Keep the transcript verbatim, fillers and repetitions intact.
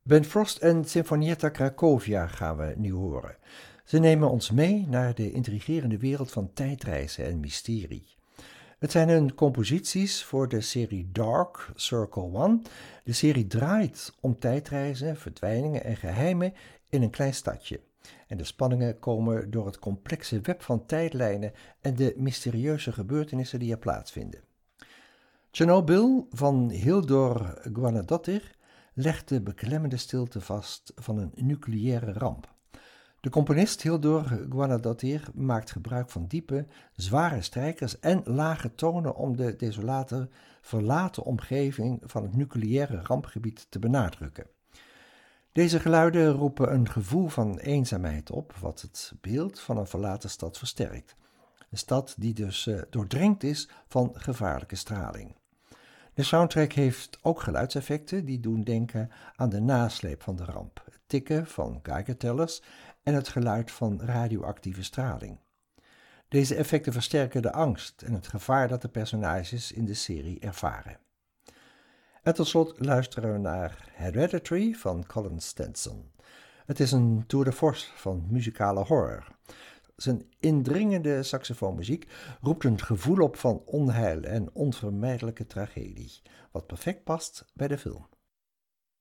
Ben Frost en Sinfonietta Cracovia gaan we nu horen. Ze nemen ons mee naar de intrigerende wereld van tijdreizen en mysterie. Het zijn hun composities voor de serie Dark Circle One. De serie draait om tijdreizen, verdwijningen en geheimen in een klein stadje. En de spanningen komen door het complexe web van tijdlijnen en de mysterieuze gebeurtenissen die er plaatsvinden. Chernobyl van Hildur Guðnadóttir legt de beklemmende stilte vast van een nucleaire ramp. De componist Hildur Guðnadóttir maakt gebruik van diepe, zware strijkers en lage tonen om de desolate, verlaten omgeving van het nucleaire rampgebied te benadrukken. Deze geluiden roepen een gevoel van eenzaamheid op, wat het beeld van een verlaten stad versterkt. Een stad die dus uh, doordrenkt is van gevaarlijke straling. De soundtrack heeft ook geluidseffecten die doen denken aan de nasleep van de ramp, het tikken van Geigertellers en het geluid van radioactieve straling. Deze effecten versterken de angst en het gevaar dat de personages in de serie ervaren. En tot slot luisteren we naar Hereditary van Colin Stenson. Het is een tour de force van muzikale horror. Zijn indringende saxofoonmuziek roept een gevoel op van onheil en onvermijdelijke tragedie, wat perfect past bij de film.